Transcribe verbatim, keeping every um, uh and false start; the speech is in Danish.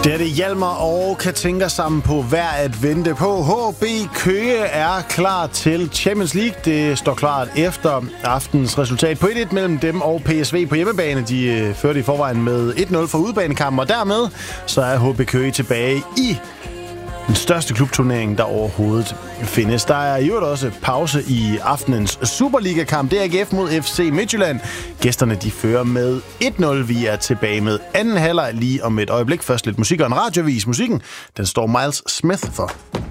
Det er det Hjalmar og Katinka sammen på hver at vente på. H B Køge er klar til Champions League. Det står klart efter aftens resultat på et-et mellem dem og P S V på hjemmebane. De førte i forvejen med et-nul for udebanekampen, og dermed så er H B Køge tilbage i den største klubturnering, der overhovedet findes. Der er i øvrigt også pause i aftenens Superliga-kamp. Det er A G F mod F C Midtjylland. Gæsterne de fører med et-nul. Vi er tilbage med anden halvleg lige om et øjeblik. Først lidt musik og en radiovis. Musikken, den står Miles Smith for.